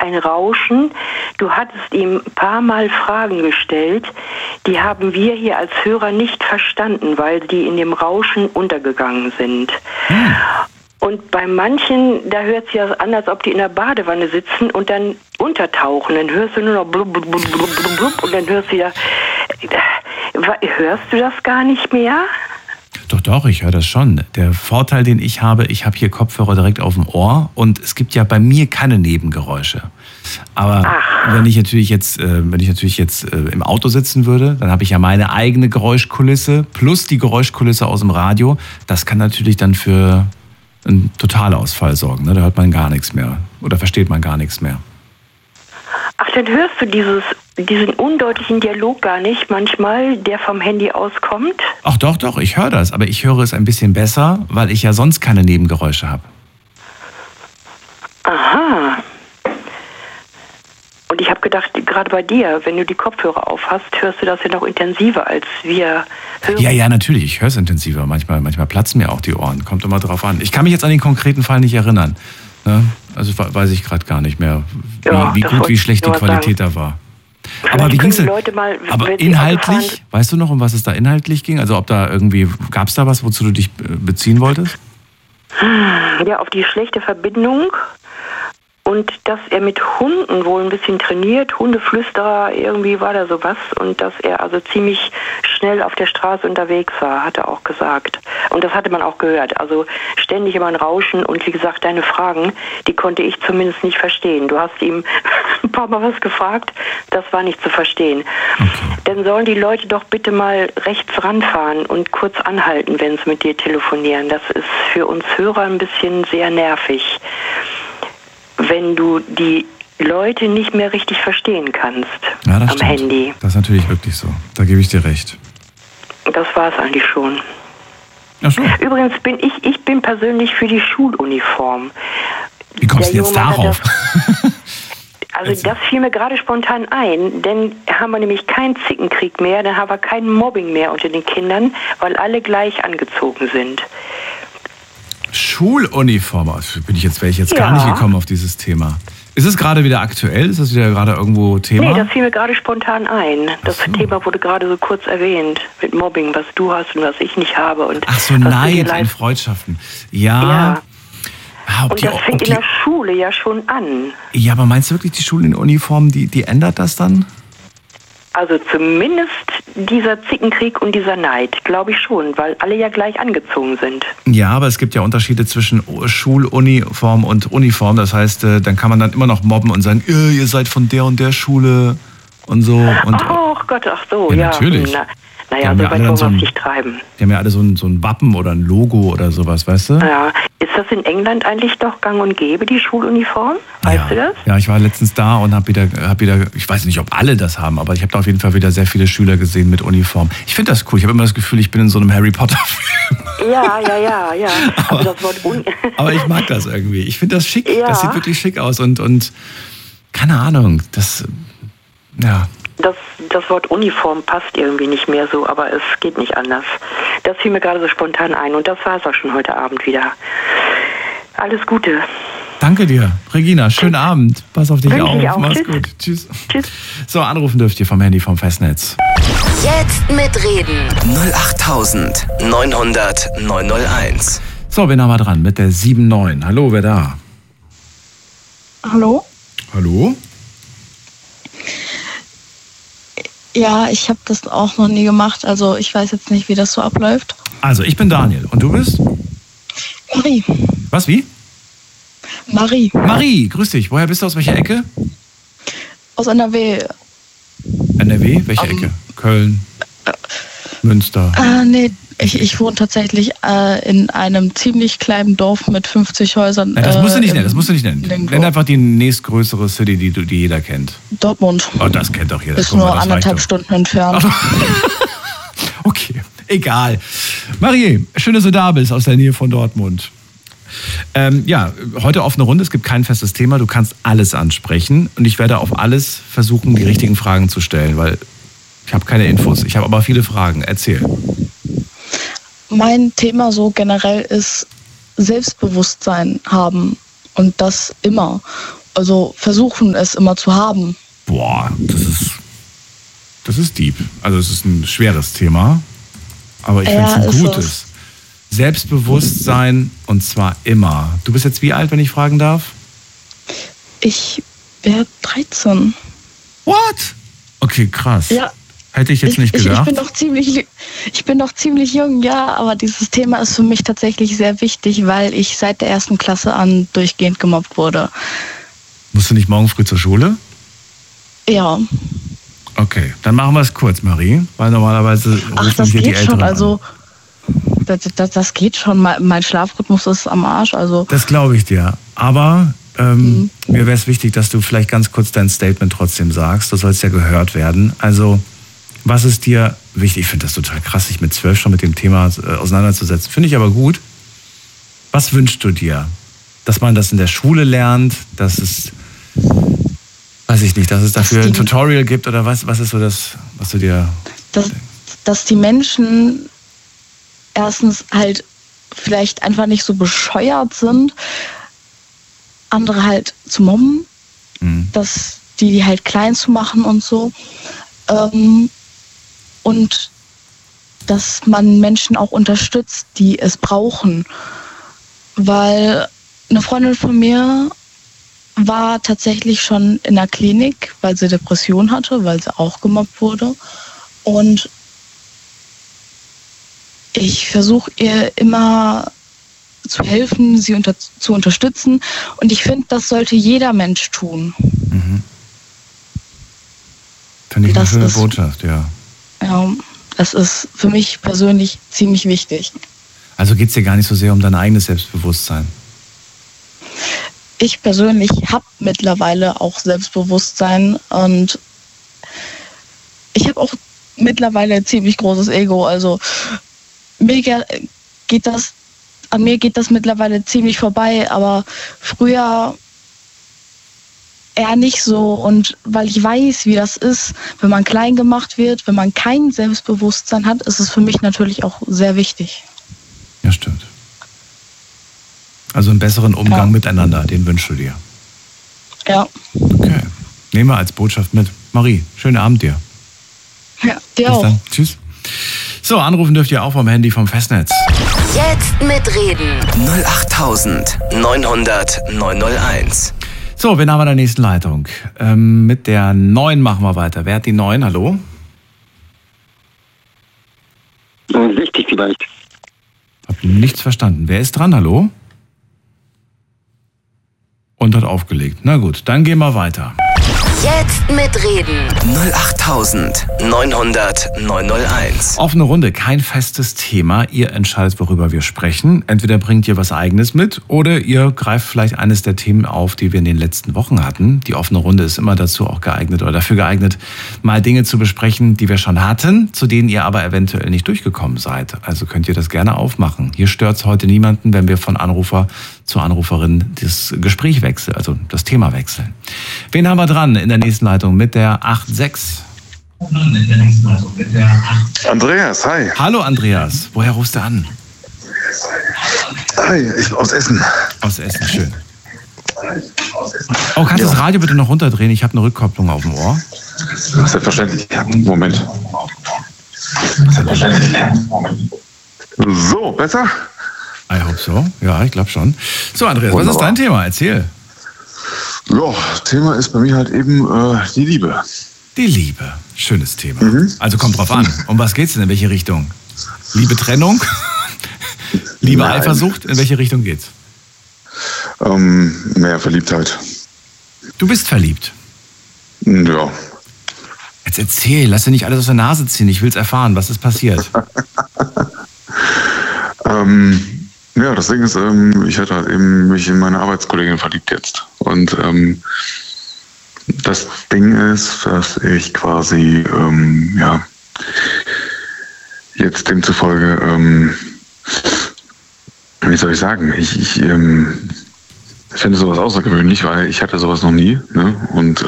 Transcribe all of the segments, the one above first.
ein Rauschen. Du hattest ihm ein paar Mal Fragen gestellt, die haben wir hier als Hörer nicht verstanden, weil die in dem Rauschen untergegangen sind. Und bei manchen, da hört es sich an, als ob die in der Badewanne sitzen und dann untertauchen. Dann hörst du nur noch blub, blub, blub, blub, blub, und dann hörst du wieder... Hörst du das gar nicht mehr? Doch, ich höre das schon. Der Vorteil, den ich habe hier Kopfhörer direkt auf dem Ohr und es gibt ja bei mir keine Nebengeräusche. Aber wenn ich natürlich jetzt im Auto sitzen würde, dann habe ich ja meine eigene Geräuschkulisse plus die Geräuschkulisse aus dem Radio. Das kann natürlich dann für einen Totalausfall sorgen. Ne? Da hört man gar nichts mehr oder versteht man gar nichts mehr. Ach, dann hörst du diesen undeutlichen Dialog gar nicht manchmal, der vom Handy auskommt? Ach doch, ich höre das. Aber ich höre es ein bisschen besser, weil ich ja sonst keine Nebengeräusche habe. Aha. Und ich habe gedacht, gerade bei dir, wenn du die Kopfhörer auf hast, hörst du das ja noch intensiver als wir hören. Ja, natürlich, ich höre es intensiver. Manchmal platzen mir auch die Ohren. Kommt immer drauf an. Ich kann mich jetzt an den konkreten Fall nicht erinnern. Ne? Also weiß ich gerade gar nicht mehr, wie gut, wie schlecht die Qualität da war. Aber wie ging's denn? Aber inhaltlich, weißt du noch, um was es da inhaltlich ging? Also ob da irgendwie, gab es da was, wozu du dich beziehen wolltest? Ja, auf die schlechte Verbindung und dass er mit Hunden wohl ein bisschen trainiert, Hundeflüsterer, irgendwie war da sowas und dass er also ziemlich schnell auf der Straße unterwegs war, hat er auch gesagt. Und das hatte man auch gehört, also ständig immer ein Rauschen und wie gesagt, deine Fragen, die konnte ich zumindest nicht verstehen. Du hast ihm ein paar Mal was gefragt, das war nicht zu verstehen. Okay. Dann sollen die Leute doch bitte mal rechts ranfahren und kurz anhalten, wenn sie mit dir telefonieren. Das ist für uns Hörer ein bisschen sehr nervig, wenn du die Leute nicht mehr richtig verstehen kannst am stimmt. Handy. Das ist natürlich wirklich so. Da gebe ich dir recht. Das war es eigentlich schon. Ach so. Übrigens bin ich bin persönlich für die Schuluniform. Wie kommst du jetzt darauf? Das fiel mir gerade spontan ein, denn haben wir nämlich keinen Zickenkrieg mehr, dann haben wir kein Mobbing mehr unter den Kindern, weil alle gleich angezogen sind. Schuluniform, wäre ich jetzt gar nicht gekommen auf dieses Thema. Ist es gerade wieder aktuell? Ist das wieder gerade irgendwo Thema? Nee, das fiel mir gerade spontan ein. Das Thema wurde gerade so kurz erwähnt mit Mobbing, was du hast und was ich nicht habe. Und ach so, Neid und Freundschaften. Ja. Und das fängt in der Schule ja schon an. Ja, aber meinst du wirklich, die Schuluniform, die ändert das dann? Also zumindest dieser Zickenkrieg und dieser Neid, glaube ich schon, weil alle ja gleich angezogen sind. Ja, aber es gibt ja Unterschiede zwischen Schuluniform und Uniform. Das heißt, dann kann man dann immer noch mobben und sagen, ihr seid von der und der Schule und so. Und, ach Gott, ach so, ja. Natürlich. Naja, so weit wollen wir es nicht treiben. Die haben ja alle so ein Wappen oder ein Logo oder sowas, weißt du? Ja. Ist das in England eigentlich doch gang und gäbe, die Schuluniform? Weißt du das? Ja, ich war letztens da und hab wieder, ich weiß nicht, ob alle das haben, aber ich habe da auf jeden Fall wieder sehr viele Schüler gesehen mit Uniform. Ich finde das cool. Ich habe immer das Gefühl, ich bin in so einem Harry Potter-Film. Ja. Aber das Wort aber ich mag das irgendwie. Ich finde das schick. Ja. Das sieht wirklich schick aus und keine Ahnung, das. Das Wort Uniform passt irgendwie nicht mehr so, aber es geht nicht anders. Das fiel mir gerade so spontan ein und das war es auch schon heute Abend wieder. Alles Gute. Danke dir, Regina. Schönen Abend. Pass auf dich auf. Mach's Tschüss. gut. Tschüss. So, anrufen dürft ihr vom Handy vom Festnetz. Jetzt mitreden. 08900 901. So, wen haben wir dran? Mit der 79. Hallo, wer da? Hallo? Hallo? Ja, ich habe das auch noch nie gemacht. Also ich weiß jetzt nicht, wie das so abläuft. Also, ich bin Daniel. Und du bist? Marie. Was, wie? Marie. Marie, grüß dich. Woher bist du? Aus welcher Ecke? Aus NRW. NRW? Welche Ecke? Köln? Münster? Nee, ich wohne tatsächlich in einem ziemlich kleinen Dorf mit 50 Häusern. Das musst du nicht nennen. Nenn einfach die nächstgrößere City, die jeder kennt. Dortmund. Oh, das kennt doch jeder. Ist nur 1,5 Stunden entfernt. Okay, egal. Marie, schön, dass du da bist aus der Nähe von Dortmund. Heute offene Runde, es gibt kein festes Thema, du kannst alles ansprechen und ich werde auf alles versuchen, die richtigen Fragen zu stellen, weil ich habe keine Infos, ich habe aber viele Fragen. Erzähl. Mein Thema so generell ist Selbstbewusstsein haben und das immer. also versuchen es immer zu haben. Boah, das ist deep. Also es ist ein schweres Thema, aber ich finde es ein gutes. Selbstbewusstsein und zwar immer. Du bist jetzt wie alt, wenn ich fragen darf? Ich wäre 13. What? Okay, krass. Ja. Hätte ich jetzt nicht gedacht. Ich bin noch ziemlich jung, ja, aber dieses Thema ist für mich tatsächlich sehr wichtig, weil ich seit der 1. Klasse an durchgehend gemobbt wurde. Musst du nicht morgen früh zur Schule? Ja. Okay, dann machen wir es kurz, Marie, weil normalerweise rufen hier die Älteren an. Also das geht schon. Mein Schlafrhythmus ist am Arsch. Also. Das glaube ich dir. Aber mir wäre es wichtig, dass du vielleicht ganz kurz dein Statement trotzdem sagst. Du sollst ja gehört werden. Also, was ist dir wichtig? Ich finde das total krass, sich mit 12 schon mit dem Thema auseinanderzusetzen. Finde ich aber gut. Was wünschst du dir? Dass man das in der Schule lernt, dass es, weiß ich nicht, dass es dafür ein Tutorial gibt oder was? Was ist so das, was du dir... Dass die Menschen erstens halt vielleicht einfach nicht so bescheuert sind, andere halt zu mobben, dass die halt klein zu machen und so. Und dass man Menschen auch unterstützt, die es brauchen. Weil eine Freundin von mir war tatsächlich schon in der Klinik, weil sie Depression hatte, weil sie auch gemobbt wurde. Und ich versuche ihr immer zu helfen, sie zu unterstützen. Und ich finde, das sollte jeder Mensch tun. Mhm. Finde ich eine schöne Botschaft, ja. Ja, das ist für mich persönlich ziemlich wichtig. Also geht es dir gar nicht so sehr um dein eigenes Selbstbewusstsein? Ich persönlich habe mittlerweile auch Selbstbewusstsein und ich habe auch mittlerweile ein ziemlich großes Ego. Also an mir geht das mittlerweile ziemlich vorbei, aber früher eher nicht so. Und weil ich weiß, wie das ist, wenn man klein gemacht wird, wenn man kein Selbstbewusstsein hat, ist es für mich natürlich auch sehr wichtig. Ja, stimmt. Also einen besseren Umgang miteinander, den wünschst du dir. Ja. Okay. Nehmen wir als Botschaft mit. Marie, schönen Abend dir. Ja, dir Bis auch. dann. Tschüss. So, anrufen dürft ihr auch vom Handy vom Festnetz. Jetzt mitreden. 08900 901. So, wen haben wir in der nächsten Leitung? Mit der 9 machen wir weiter. Wer hat die 9? Hallo? 60 vielleicht. Hab nichts verstanden. Wer ist dran? Hallo? Und hat aufgelegt. Na gut, dann gehen wir weiter. Jetzt mitreden. 08900 901. Offene Runde, kein festes Thema. Ihr entscheidet, worüber wir sprechen. Entweder bringt ihr was Eigenes mit oder ihr greift vielleicht eines der Themen auf, die wir in den letzten Wochen hatten. Die offene Runde ist immer dazu auch geeignet oder dafür geeignet, mal Dinge zu besprechen, die wir schon hatten, zu denen ihr aber eventuell nicht durchgekommen seid. Also könnt ihr das gerne aufmachen. Hier stört es heute niemanden, wenn wir von Anrufer zu Anruferin das Gespräch wechseln, also das Thema wechseln. Wen haben wir dran in der nächsten Leitung mit der 8.6? Andreas, hi. Hallo Andreas, woher rufst du an? Hi, ich bin aus Essen. Aus Essen, schön. Oh, kannst du das Radio bitte noch runterdrehen? Ich habe eine Rückkopplung auf dem Ohr. Selbstverständlich. Moment. So, besser? I hope so. Ja, ich glaube schon. So, Andreas, Wunderbar. Was ist dein Thema? Erzähl. Ja, Thema ist bei mir halt eben die Liebe. Die Liebe. Schönes Thema. Also kommt drauf an. Um was geht's denn? In welche Richtung? Liebe Trennung? Liebe Nein. Eifersucht? In welche Richtung geht's? Mehr Verliebtheit. Du bist verliebt. Ja. Jetzt erzähl, lass dir nicht alles aus der Nase ziehen. Ich will's erfahren. Was ist passiert? Ja, das Ding ist, ich hatte halt eben mich in meine Arbeitskollegin verliebt jetzt. Und das Ding ist, dass ich quasi, jetzt demzufolge, wie soll ich sagen, ich finde sowas außergewöhnlich, weil ich hatte sowas noch nie. Ne? Und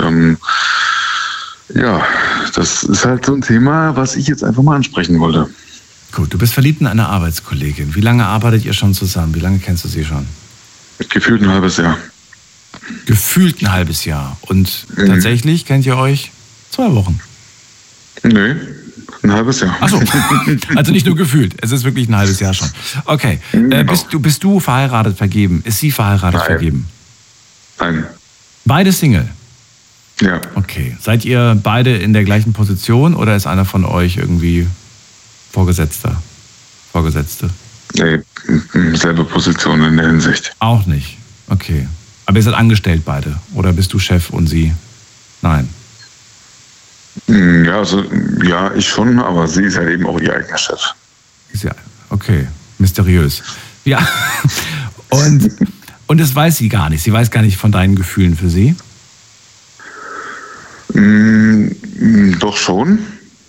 das ist halt so ein Thema, was ich jetzt einfach mal ansprechen wollte. Gut, du bist verliebt in eine Arbeitskollegin. Wie lange arbeitet ihr schon zusammen? Wie lange kennst du sie schon? Gefühlt ein halbes Jahr. Gefühlt ein halbes Jahr. Und tatsächlich kennt ihr euch 2 Wochen. Nee, ein halbes Jahr. Ach so, also nicht nur gefühlt, es ist wirklich ein halbes Jahr schon. Okay, bist du verheiratet, vergeben? Ist sie verheiratet, Nein. vergeben? Nein. Beide Single? Ja. Okay, seid ihr beide in der gleichen Position oder ist einer von euch irgendwie Vorgesetzte? Nee, selbe Position in der Hinsicht. Auch nicht, okay. Aber ihr seid angestellt beide oder bist du Chef und sie? Nein. Ja, also, ja, ich schon, aber sie ist halt eben auch ihr eigener Chef. Ja, okay, mysteriös. Ja, und das weiß sie gar nicht. Sie weiß gar nicht von deinen Gefühlen für sie? Doch schon.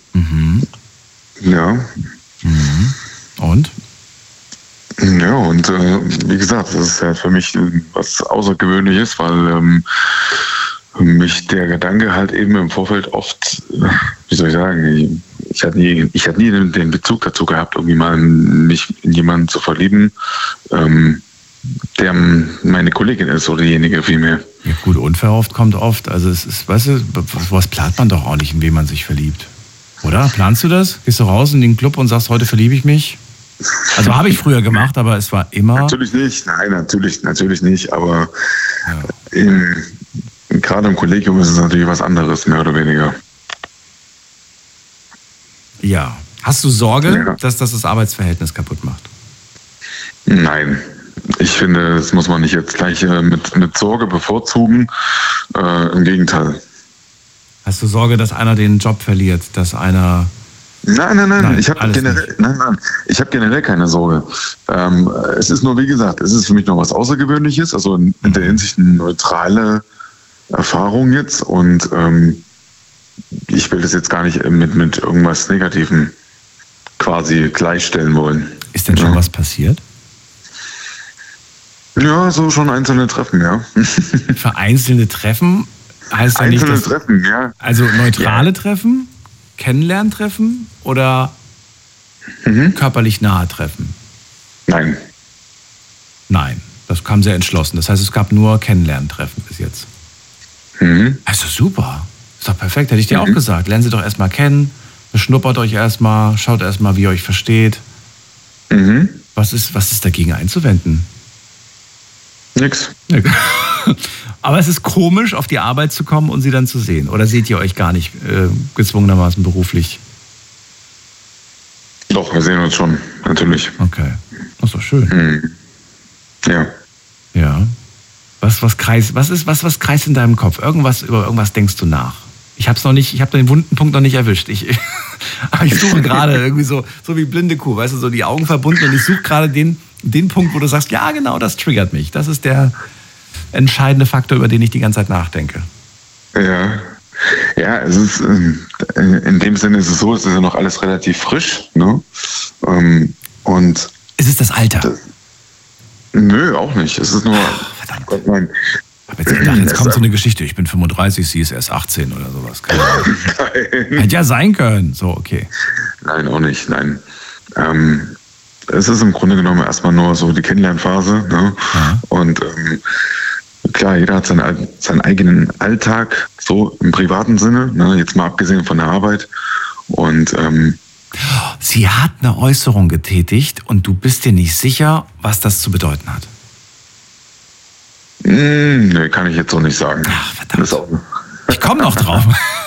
Ja. Und? Ja, und wie gesagt, das ist ja für mich was Außergewöhnliches, weil mich der Gedanke halt eben im Vorfeld oft, wie soll ich sagen, ich hatte nie den Bezug dazu gehabt, irgendwie mal mich in jemanden zu verlieben, der meine Kollegin ist oder diejenige vielmehr. Ja gut, unverhofft kommt oft. Also es ist, weißt du, was plant man doch auch nicht, in wen man sich verliebt. Oder? Planst du das? Gehst du raus in den Club und sagst, heute verliebe ich mich? Also habe ich früher gemacht, aber es war immer... Natürlich nicht, nein, natürlich nicht, aber gerade im Kollegium ist es natürlich was anderes, mehr oder weniger. Ja. Hast du Sorge, dass das Arbeitsverhältnis kaputt macht? Nein. Ich finde, das muss man nicht jetzt gleich mit Sorge bevorzugen. Im Gegenteil. Hast du Sorge, dass einer den Job verliert, dass einer... Nein. Ich habe generell keine Sorge. Es ist nur, wie gesagt, es ist für mich noch was Außergewöhnliches, also in der Hinsicht eine neutrale Erfahrung jetzt und ich will das jetzt gar nicht mit irgendwas Negativem quasi gleichstellen wollen. Ist denn schon was passiert? Ja, so schon einzelne Treffen, ja. Für einzelne Treffen heißt ja nicht, einzelne Treffen, ja. Also neutrale Treffen, Kennenlerntreffen oder körperlich nahe Treffen? Nein. Nein, das kam sehr entschlossen. Das heißt, es gab nur Kennenlerntreffen bis jetzt. Also super. Ist doch perfekt, hätte ich dir auch gesagt. Lernen Sie doch erstmal kennen, beschnuppert euch erstmal, schaut erstmal, wie ihr euch versteht. Was ist dagegen einzuwenden? Nix. Aber es ist komisch, auf die Arbeit zu kommen und sie dann zu sehen. Oder seht ihr euch gar nicht gezwungenermaßen beruflich? Doch, wir sehen uns schon, natürlich. Okay, das ist doch schön. Ja. Ja. Was kreist in deinem Kopf? Über irgendwas denkst du nach? Ich habe den wunden Punkt noch nicht erwischt. Ich suche gerade irgendwie so wie blinde Kuh, weißt du, so die Augen verbunden und ich suche gerade den Punkt, wo du sagst, ja genau, das triggert mich. Das ist der entscheidende Faktor, über den ich die ganze Zeit nachdenke. Ja, es ist in dem Sinne ist es so, es ist ja noch alles relativ frisch, ne? Und ist es das Alter? Nö, auch nicht. Es ist nur. Verdammt. Gott, nein. Aber jetzt kommt so eine Geschichte. Ich bin 35, sie ist erst 18 oder sowas. Nein. Hätte ja sein können. So, okay. Nein, auch nicht. Nein. Es ist im Grunde genommen erstmal nur so die Kennenlernphase. Ne? Ja. Und klar, jeder hat seinen eigenen Alltag, so im privaten Sinne. Ne? Jetzt mal abgesehen von der Arbeit. Und sie hat eine Äußerung getätigt und du bist dir nicht sicher, was das zu bedeuten hat. Nee, kann ich jetzt so nicht sagen. Ach, verdammt. Ich komme noch drauf.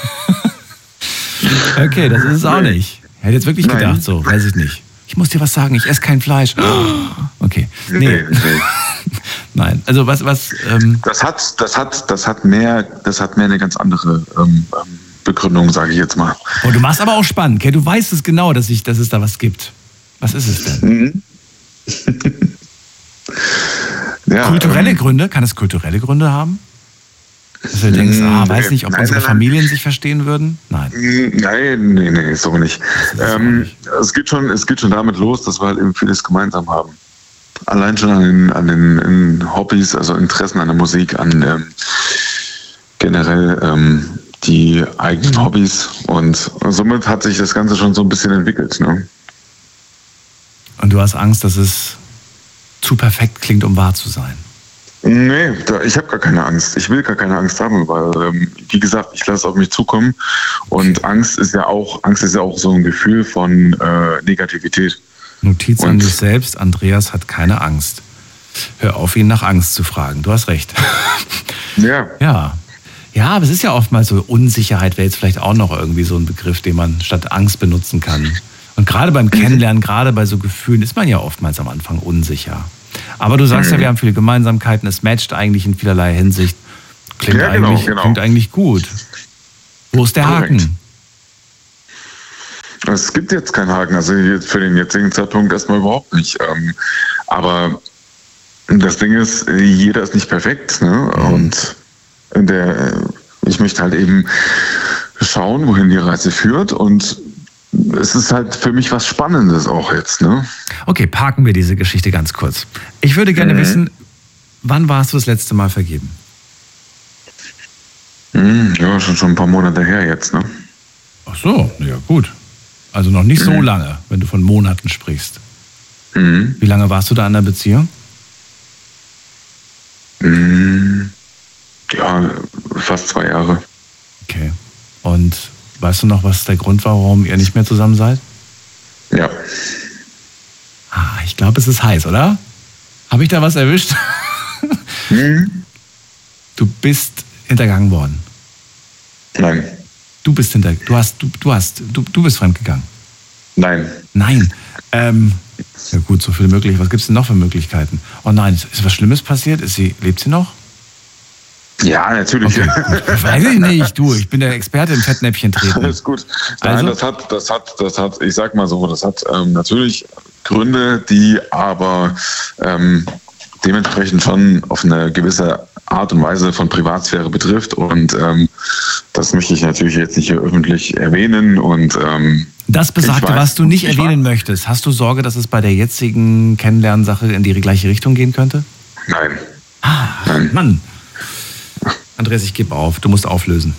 Okay, das ist es auch nicht. Ich hätte jetzt wirklich gedacht, so, weiß ich nicht. Ich muss dir was sagen, ich esse kein Fleisch. Okay. Nee. Nein, also was Das hat mehr eine ganz andere Begründung, sage ich jetzt mal. Oh, du machst aber auch spannend, okay? Du weißt es genau, dass es da was gibt. Was ist es denn? Ja, kulturelle Gründe? Kann es kulturelle Gründe haben? Dass du denkst, weiß nicht, ob unsere Familien sich verstehen würden? Nein. Nee, so nicht. Es geht schon damit los, dass wir halt eben vieles gemeinsam haben. Allein schon an den Hobbys, also Interessen an der Musik, an generell die eigenen Hobbys. Und somit hat sich das Ganze schon so ein bisschen entwickelt. Ne? Und du hast Angst, dass es zu perfekt klingt, um wahr zu sein? Nee, ich habe gar keine Angst. Ich will gar keine Angst haben, weil, wie gesagt, ich lasse es auf mich zukommen. Und Angst ist ja auch so ein Gefühl von Negativität. Notiz an dich selbst, Andreas hat keine Angst. Hör auf, ihn nach Angst zu fragen. Du hast recht. Ja. Ja, aber es ist ja oftmals so, Unsicherheit wäre jetzt vielleicht auch noch irgendwie so ein Begriff, den man statt Angst benutzen kann. Und gerade beim Kennenlernen, gerade bei so Gefühlen, ist man ja oftmals am Anfang unsicher. Aber du sagst ja, wir haben viele Gemeinsamkeiten, es matcht eigentlich in vielerlei Hinsicht. Klingt eigentlich gut. Wo ist der Haken? Es gibt jetzt keinen Haken, also für den jetzigen Zeitpunkt erstmal überhaupt nicht. Aber das Ding ist, jeder ist nicht perfekt, ne? Und ich möchte halt eben schauen, wohin die Reise führt, und es ist halt für mich was Spannendes auch jetzt, ne? Okay, parken wir diese Geschichte ganz kurz. Ich würde gerne wissen, wann warst du das letzte Mal vergeben? Ja, schon ein paar Monate her jetzt, ne? Ach so, ja gut. Also noch nicht so lange, wenn du von Monaten sprichst. Wie lange warst du da in der Beziehung? Ja, fast 2 Jahre. Okay. Und weißt du noch, was der Grund war, warum ihr nicht mehr zusammen seid? Ja. Ich glaube, es ist heiß, oder? Habe ich da was erwischt? Du bist hintergangen worden. Nein. Du bist fremdgegangen. Nein. Ja gut, so viel möglich. Was gibt es denn noch für Möglichkeiten? Oh nein, ist was Schlimmes passiert? Lebt sie noch? Ja, natürlich. Okay. Weiß ich nicht, ich bin der Experte im Fettnäpfchen treten. Alles gut. Nein, also? das hat, ich sag mal so, das hat natürlich Gründe, die aber dementsprechend schon auf eine gewisse Art und Weise von Privatsphäre betrifft, und das möchte ich natürlich jetzt nicht hier öffentlich erwähnen, und das Besagte, was du nicht erwähnen möchtest, hast du Sorge, dass es bei der jetzigen Kennenlernsache in die gleiche Richtung gehen könnte? Nein. Nein. Mann. Andreas, ich gebe auf. Du musst auflösen.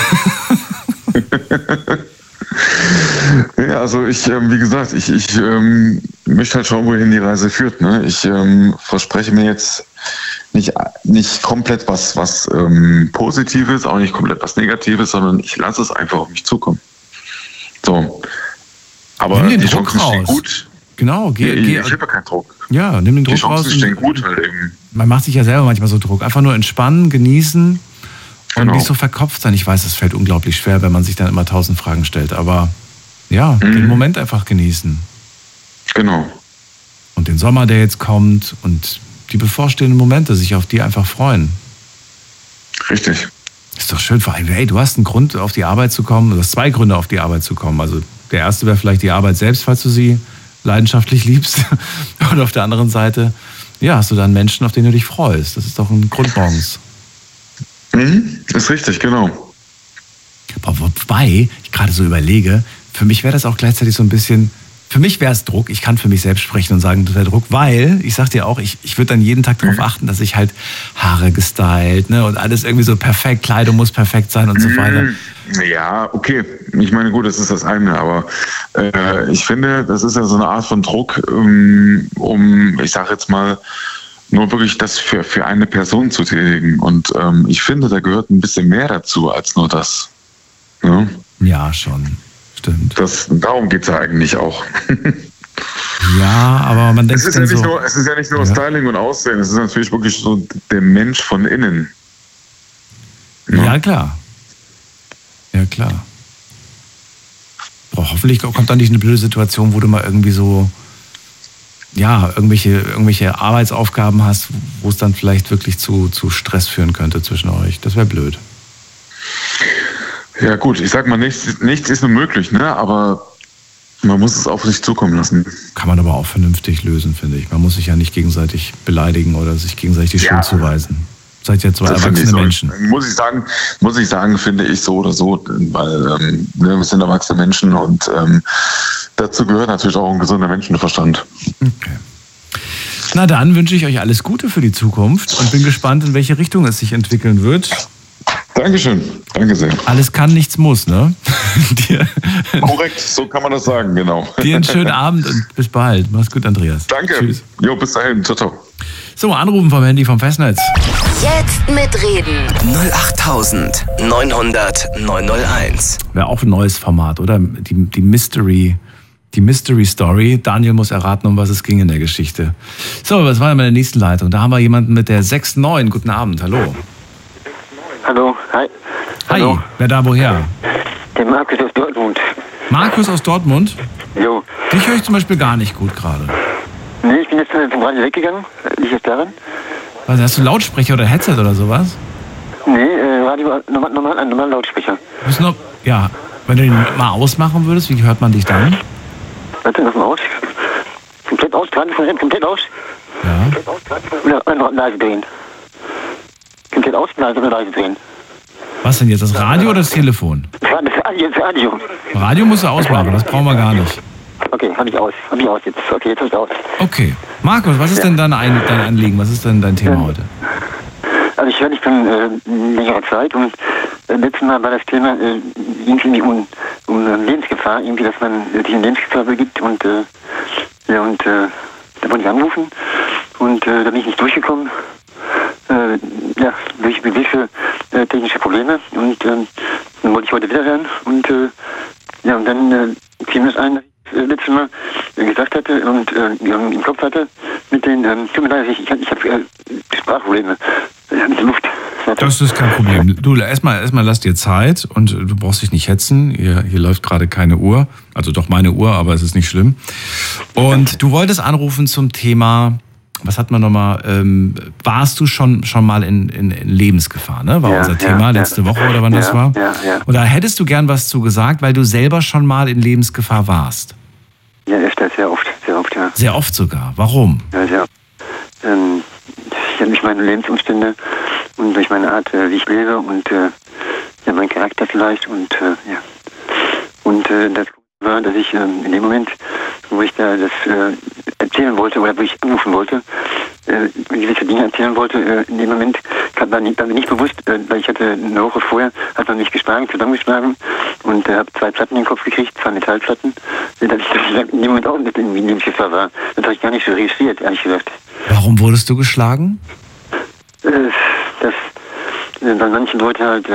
Ja, also wie gesagt, ich möchte halt schauen, wohin die Reise führt. Ne? Ich verspreche mir jetzt nicht komplett was Positives, auch nicht komplett was Negatives, sondern ich lasse es einfach auf mich zukommen. So. Aber nimm den die Druck Chancen stehen raus. gut. Genau, ich habe keinen Druck. Ja, nimm den Druck raus. Die Chancen stehen gut, weil eben. Man macht sich ja selber manchmal so Druck. Einfach nur entspannen, genießen und nicht so verkopft sein. Ich weiß, es fällt unglaublich schwer, wenn man sich dann immer 1000 Fragen stellt. Aber ja, den Moment einfach genießen. Genau. Und den Sommer, der jetzt kommt, und die bevorstehenden Momente, sich auf die einfach freuen. Richtig. Ist doch schön, vor allem, hey, du hast einen Grund, auf die Arbeit zu kommen. Du hast 2 Gründe, auf die Arbeit zu kommen. Also der erste wäre vielleicht die Arbeit selbst, falls du sie leidenschaftlich liebst. Und auf der anderen Seite, ja, hast du dann Menschen, auf denen du dich freust. Das ist doch ein Grund morgens. Ist richtig, genau. Wobei, ich gerade so überlege, für mich wäre das auch gleichzeitig so ein bisschen, für mich wäre es Druck. Ich kann für mich selbst sprechen und sagen, das wäre Druck, weil, ich sag dir auch, ich würde dann jeden Tag darauf achten, dass ich halt Haare gestylt, ne, und alles irgendwie so perfekt, Kleidung muss perfekt sein und so weiter. Ja, okay. Ich meine, gut, das ist das eine, aber ich finde, das ist ja so eine Art von Druck, ich sage jetzt mal, nur wirklich das für eine Person zu tätigen. Und ich finde, da gehört ein bisschen mehr dazu als nur das. Ja, ja, schon. Stimmt. Darum geht es ja eigentlich auch. Ja, aber man denkt es ist ja nicht nur Styling und Aussehen, es ist natürlich wirklich so der Mensch von innen. Ja, klar. Ja, klar. Boah, hoffentlich kommt dann nicht eine blöde Situation, wo du mal irgendwie so, ja, irgendwelche Arbeitsaufgaben hast, wo es dann vielleicht wirklich zu Stress führen könnte zwischen euch. Das wäre blöd. Ja gut, ich sag mal, nichts ist nur möglich, ne? Aber man muss es auf sich zukommen lassen. Kann man aber auch vernünftig lösen, finde ich. Man muss sich ja nicht gegenseitig beleidigen oder sich gegenseitig die Schuld zuweisen. Seid ja 2 erwachsene Menschen. Muss ich sagen, finde ich so oder so, weil wir sind erwachsene Menschen, und dazu gehört natürlich auch ein gesunder Menschenverstand. Okay. Na dann wünsche ich euch alles Gute für die Zukunft und bin gespannt, in welche Richtung es sich entwickeln wird. Dankeschön, danke sehr. Alles kann, nichts muss, ne? Korrekt, so kann man das sagen, genau. Dir einen schönen Abend und bis bald. Mach's gut, Andreas. Danke. Tschüss. Jo, bis dahin. Ciao, ciao. So, anrufen vom Handy vom Festnetz. Jetzt mitreden. 08900 901. Wäre auch ein neues Format, oder? Die Mystery Story. Daniel muss erraten, um was es ging in der Geschichte. So, was war denn bei der nächsten Leitung? Da haben wir jemanden mit der 69. Guten Abend, hallo. Hallo, hi. Hi, Hallo. wer da woher? Der Markus aus Dortmund. Markus aus Dortmund? Jo. Dich höre ich zum Beispiel gar nicht gut gerade. Nee, ich bin jetzt vom Radio weggegangen. Liegt jetzt daran? Also hast du Lautsprecher oder Headset oder sowas? Nee, Radio, normal Lautsprecher. Bist du noch, ja, wenn du den mal ausmachen würdest, wie hört man dich dann? Warte, mach mal aus. Komplett aus, komplett aus. Ja. Oder leise drehen. Komplett aus, leise drehen. Was denn jetzt, das Radio oder das Telefon? Das Radio. Radio musst du ausmachen, das brauchen wir gar nicht. Okay, hab ich aus jetzt. Okay, jetzt hab ich aus. Okay. Markus, was ist denn dein Anliegen? Was ist denn dein Thema heute? Also ich höre dich schon längere Zeit und letztes Mal war das Thema irgendwie um Lebensgefahr, irgendwie, dass man sich in Lebensgefahr begibt und da wollte ich anrufen und da bin ich nicht durchgekommen. Durch gewisse technische Probleme und dann wollte ich heute wieder hören und dann fiel mir das ein, dass ich letztes Mal gesagt hatte und im Kopf hatte mit den, tut mir leid, ich habe Sprachprobleme mit der Luft. Das ist kein Problem. Du, erstmal lass dir Zeit und du brauchst dich nicht hetzen. Hier läuft gerade keine Uhr. Also doch meine Uhr, aber es ist nicht schlimm. Und du wolltest anrufen zum Thema, was hat man nochmal, warst du schon mal in Lebensgefahr, ne? War unser Thema letzte Woche oder wann das war? Ja. Und da hättest du gern was zu gesagt, weil du selber schon mal in Lebensgefahr warst. Ja, öfter, sehr oft, ja. Sehr oft sogar. Warum? Ja, sehr oft. Ich habe durch meine Lebensumstände und durch meine Art, wie ich lebe und mein Charakter vielleicht und das war, dass ich in dem Moment, wo ich da das erzählen wollte oder wo ich anrufen wollte, gewisse Dinge erzählen wollte, in dem Moment war mir nicht bewusst, weil ich hatte eine Woche vorher, hat man mich zusammengeschlagen und habe 2 Platten in den Kopf gekriegt, 2 Metallplatten, dass ich in dem Moment auch nicht in Lebensgefahr war. Das habe ich gar nicht so registriert, ehrlich gesagt. Warum wurdest du geschlagen? Weil manche Leute halt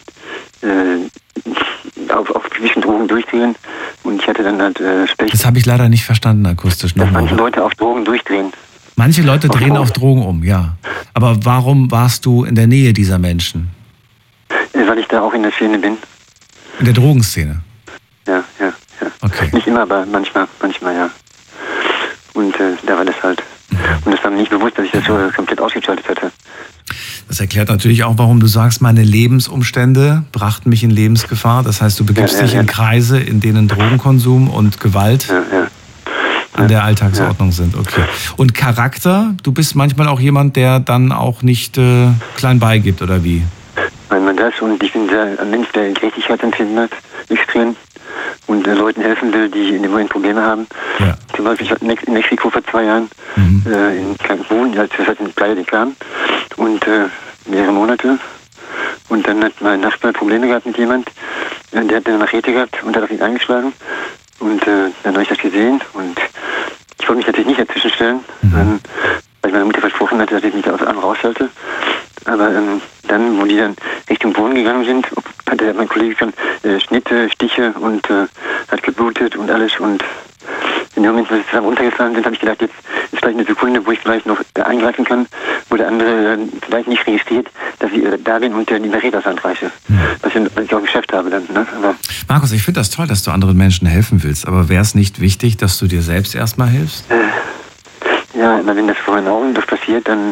auf gewissen Drogen durchdrehen und ich hatte dann halt Specht. Das habe ich leider nicht verstanden akustisch. Dass manche Leute auf Drogen durchdrehen. Manche Leute drehen auf Drogen um, ja. Aber warum warst du in der Nähe dieser Menschen? Weil ich da auch in der Szene bin. In der Drogenszene? Ja. Okay. Nicht immer, aber manchmal ja. Und da war das halt. Und das war mir nicht bewusst, dass ich das so komplett ausgeschaltet hatte. Das erklärt natürlich auch, warum du sagst, meine Lebensumstände brachten mich in Lebensgefahr. Das heißt, du begibst dich in Kreise, in denen Drogenkonsum und Gewalt an der Alltagsordnung sind. Okay. Und Charakter? Du bist manchmal auch jemand, der dann auch nicht klein beigibt, oder wie? Weil das, und ich bin ein Mensch, der Gerechtigkeit empfinden hat, extrem. Und Leuten helfen will, die in dem Moment Probleme haben. Ja. Zum Beispiel, ich war in Mexiko vor 2 Jahren in Cancun, als wir hatten Playa del Carmen und mehrere Monate. Und dann hat mein Nachbar Probleme gehabt mit jemand, der hat eine Machete gehabt und hat auf ihn eingeschlagen. Und dann habe ich das gesehen und ich wollte mich natürlich nicht dazwischen stellen, weil ich meine Mutter versprochen hatte, dass ich mich aus allem raushalte. Aber dann, wo die dann Richtung Wohnen gegangen sind, hatte mein Kollege schon Schnitte, Stiche und hat geblutet und alles. Und in dem Moment, wo sie zusammen runtergefallen sind, habe ich gedacht, jetzt ist vielleicht eine Sekunde, wo ich vielleicht noch eingreifen kann, wo der andere vielleicht nicht registriert, dass ich da bin und die Machete aus Hand reiße. Was ich auch geschafft habe dann. Ne? Aber Markus, ich finde das toll, dass du anderen Menschen helfen willst. Aber wäre es nicht wichtig, dass du dir selbst erstmal hilfst? Ja, wenn das vor meinen Augen das passiert, dann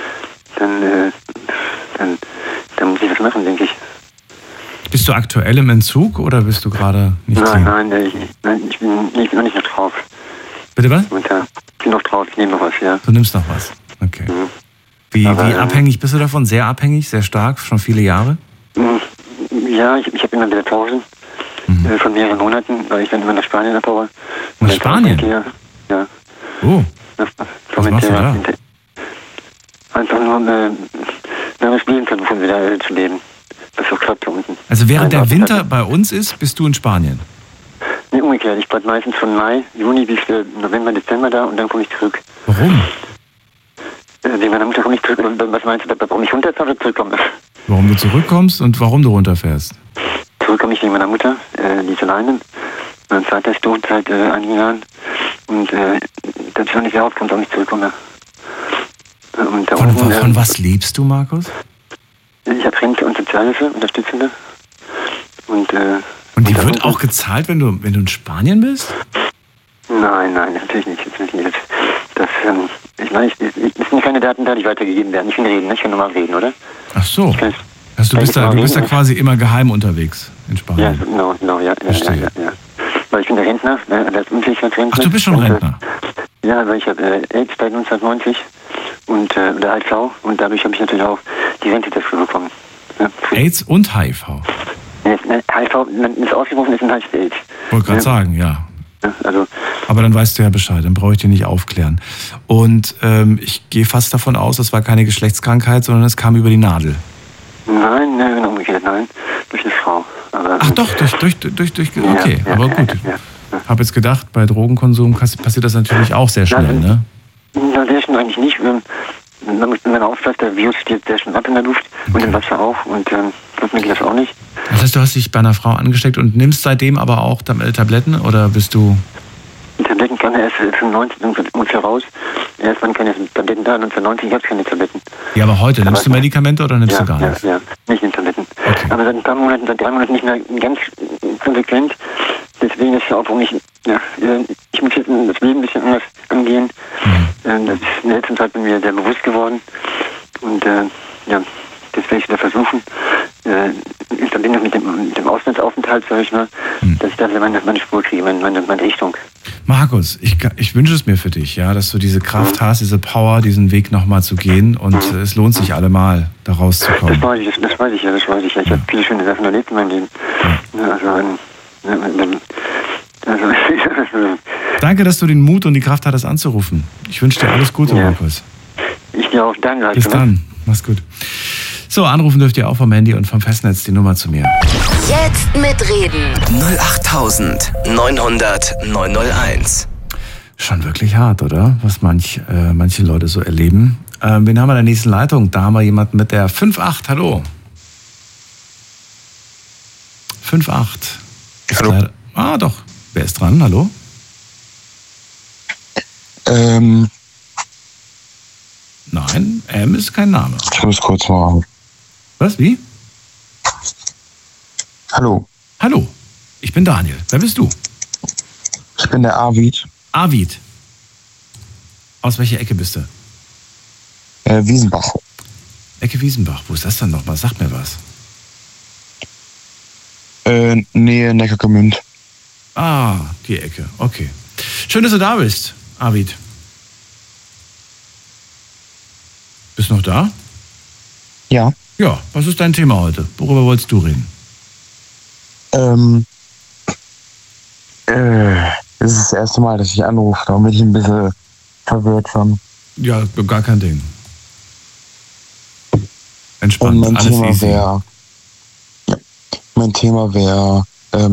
muss ich das machen, denke ich. Bist du aktuell im Entzug oder bist du gerade nicht Nein, ich bin noch nicht drauf. Bitte was? Ich bin noch drauf, ich nehme noch was, ja. Du nimmst noch was, okay. Wie abhängig bist du davon? Sehr abhängig, sehr stark, schon viele Jahre? Ja, ich habe immer wieder Pausen von mehreren Monaten, weil ich dann immer nach Spanien abhaue. Nach Spanien? Ja. Oh, was machst du da? Einfach nur, das leben kann, wovon wir da zu leben. Das ist auch klappt da unten. Also während der Winter bei uns ist, bist du in Spanien? Nee, umgekehrt. Ich bleibe meistens von Mai, Juni bis November, Dezember da und dann komme ich zurück. Warum? Wegen meiner Mutter komme ich zurück. Was meinst du, warum ich runterfahre oder zurückkomme? Warum du zurückkommst und warum du runterfährst? Zurück komme ich wegen meiner Mutter, die ist alleine. Mein Vater ist tot seit einigen Jahren. Und dass ich noch nicht rauskommt, auch nicht zurückkomme. Und von was lebst du, Markus? Ich habe Rente und Sozialhilfe, Unterstützende. Und die wird auch gezahlt, wenn du in Spanien bist? Nein, natürlich nicht. Ich meine, es sind keine Daten da, die weitergegeben werden. Ich kann reden, ich kann normal reden, oder? Ach so. Du bist da quasi immer geheim unterwegs in Spanien. Ja, genau, ja. Ja. Weil ich bin der Rentner, der Unfähigkeitsrentner. Ach, du bist schon Rentner? Ja, weil ich habe AIDS seit 1990 und der HIV und dadurch habe ich natürlich auch die Rente dafür bekommen. Ja. AIDS und HIV? Ja, HIV, wenn es ausgebrochen ist, dann heißt es AIDS. Wollte gerade sagen, ja. Also, aber dann weißt du ja Bescheid, dann brauche ich dir nicht aufklären. Und ich gehe fast davon aus, das war keine Geschlechtskrankheit, sondern es kam über die Nadel. Nein, umgekehrt, nein. Durch eine Frau. Aber, ach doch, durch okay, aber gut. Ich habe jetzt gedacht, bei Drogenkonsum passiert das natürlich auch sehr schnell, ne? Ja, sehr schnell eigentlich nicht. Wenn man aufpasst, der Virus steht sehr schnell ab in der Luft und im Wasser auch und mir geht das auch nicht. Das heißt, du hast dich bei einer Frau angesteckt und nimmst seitdem aber auch Tabletten oder bist du... Die Tabletten kann er erst 95 ungefähr raus. Erst wann kann er Tabletten da, 1990, ich habe keine Tabletten. Ja, aber heute, nimmst du Medikamente oder nimmst du gar nichts? Ja, nicht in Tabletten. Okay. Aber seit ein paar Monaten, seit 3 Monaten nicht mehr ganz konsequent. Deswegen ist es auch, warum ich muss jetzt das Leben ein bisschen anders angehen. Das ist in der letzten Zeit bei mir sehr bewusst geworden. Und das werde ich wieder versuchen, in Verbindung mit dem Auslandsaufenthalt, sag ich mal, dass ich da meine Spur kriege, meine Richtung. Markus, ich wünsche es mir für dich, ja, dass du diese Kraft hast, diese Power, diesen Weg nochmal zu gehen und es lohnt sich allemal, da rauszukommen. Das weiß ich ja. Ich habe viele schöne Sachen erlebt in meinem Leben. Danke, dass du den Mut und die Kraft hattest anzurufen. Ich wünsche dir alles Gute, Markus. Ich dir auch, danke. Bis dann, mach's gut. So, anrufen dürft ihr auch vom Handy und vom Festnetz die Nummer zu mir. Jetzt mitreden. 08900 901. Schon wirklich hart, oder? Was manche Leute so erleben. Wen haben wir in der nächsten Leitung? Da haben wir jemanden mit der 58. Hallo. 58. Hallo. Doch. Wer ist dran? Hallo? Nein, ist kein Name. Ich muss kurz mal... Was? Wie? Hallo. Hallo. Ich bin Daniel. Wer bist du? Ich bin der Arvid. Arvid. Aus welcher Ecke bist du? Wiesenbach. Ecke Wiesenbach. Wo ist das dann nochmal? Sag mir was. Nähe Neckargemünd. Ah, die Ecke. Okay. Schön, dass du da bist, Arvid. Bist du noch da? Ja. Ja, was ist dein Thema heute? Worüber wolltest du reden? Das ist das erste Mal, dass ich anrufe. Darum bin ich ein bisschen verwirrt schon. Ja, gar kein Ding. Entspannt, und alles easy. Mein Thema wäre,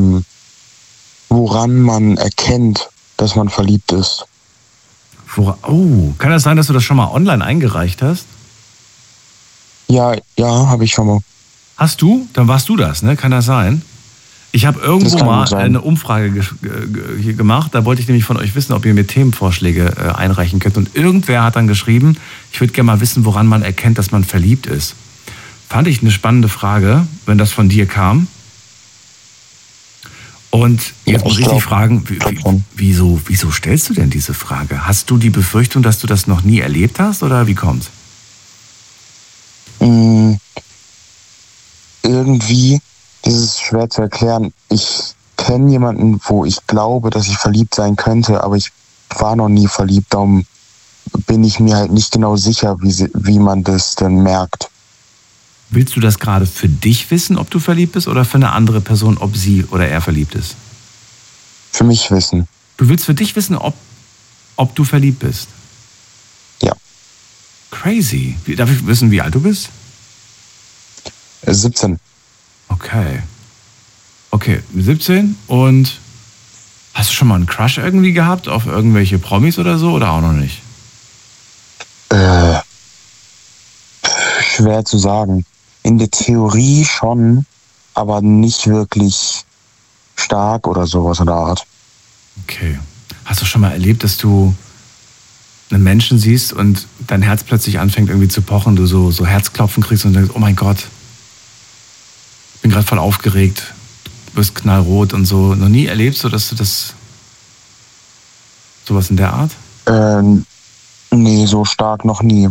woran man erkennt, dass man verliebt ist. Kann das sein, dass du das schon mal online eingereicht hast? Ja, habe ich schon mal. Hast du? Dann warst du das, ne? Kann das sein? Ich habe irgendwo mal eine Umfrage hier gemacht. Da wollte ich nämlich von euch wissen, ob ihr mir Themenvorschläge einreichen könnt. Und irgendwer hat dann geschrieben, ich würde gerne mal wissen, woran man erkennt, dass man verliebt ist. Fand ich eine spannende Frage, wenn das von dir kam. Und jetzt muss ich dich fragen, wieso stellst du denn diese Frage? Hast du die Befürchtung, dass du das noch nie erlebt hast oder wie kommt's? Irgendwie, das ist schwer zu erklären. Ich kenne jemanden, wo ich glaube, dass ich verliebt sein könnte, aber ich war noch nie verliebt. Darum bin ich mir halt nicht genau sicher, wie man das denn merkt. Willst du das gerade für dich wissen, ob du verliebt bist, oder für eine andere Person, ob sie oder er verliebt ist? Für mich wissen. Du willst für dich wissen, ob du verliebt bist? Ja. Crazy. Darf ich wissen, wie alt du bist? 17. Okay, 17. Und hast du schon mal einen Crush irgendwie gehabt auf irgendwelche Promis oder so, oder auch noch nicht? schwer zu sagen. In der Theorie schon, aber nicht wirklich stark oder sowas in der Art. Okay. Hast du schon mal erlebt, dass du einen Menschen siehst und dein Herz plötzlich anfängt irgendwie zu pochen, du so Herzklopfen kriegst und denkst, oh mein Gott, ich bin gerade voll aufgeregt, du bist knallrot und so. Noch nie erlebst du, dass du das sowas in der Art? Nee, so stark noch nie.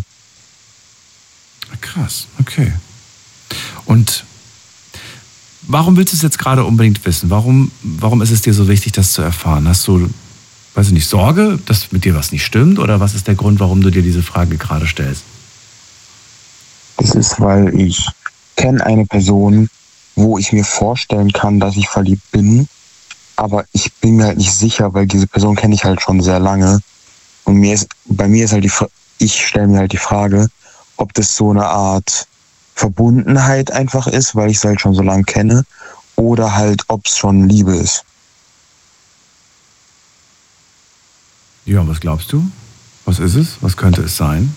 Krass, okay. Und warum willst du es jetzt gerade unbedingt wissen? Warum ist es dir so wichtig, das zu erfahren? Hast du, weiß ich nicht, Sorge, dass mit dir was nicht stimmt? Oder was ist der Grund, warum du dir diese Frage gerade stellst? Das ist, weil ich kenne eine Person, wo ich mir vorstellen kann, dass ich verliebt bin. Aber ich bin mir halt nicht sicher, weil diese Person kenne ich halt schon sehr lange. Und bei mir ist halt ich stelle mir halt die Frage, ob das so eine Art Verbundenheit einfach ist, weil ich es halt schon so lange kenne, oder halt, ob es schon Liebe ist. Ja, was glaubst du? Was ist es? Was könnte es sein?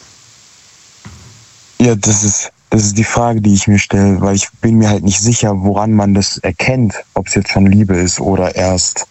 Ja, das ist die Frage, die ich mir stelle, weil ich bin mir halt nicht sicher, woran man das erkennt, ob es jetzt schon Liebe ist oder erst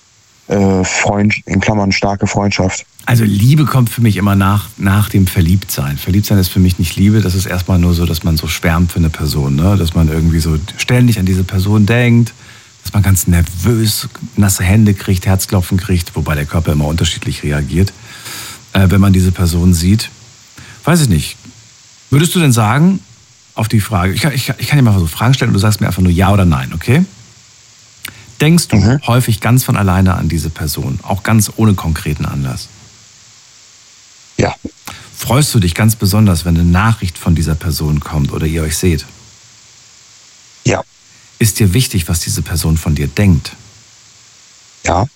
in Klammern starke Freundschaft. Also Liebe kommt für mich immer nach dem Verliebtsein. Verliebtsein ist für mich nicht Liebe, das ist erstmal nur so, dass man so schwärmt für eine Person, ne? Dass man irgendwie so ständig an diese Person denkt, dass man ganz nervös nasse Hände kriegt, Herzklopfen kriegt, wobei der Körper immer unterschiedlich reagiert, wenn man diese Person sieht. Weiß ich nicht. Würdest du denn sagen, auf die Frage, ich kann dir mal so Fragen stellen und du sagst mir einfach nur ja oder nein, okay? Denkst du häufig ganz von alleine an diese Person, auch ganz ohne konkreten Anlass? Ja. Freust du dich ganz besonders, wenn eine Nachricht von dieser Person kommt oder ihr euch seht? Ja. Ist dir wichtig, was diese Person von dir denkt? Ja.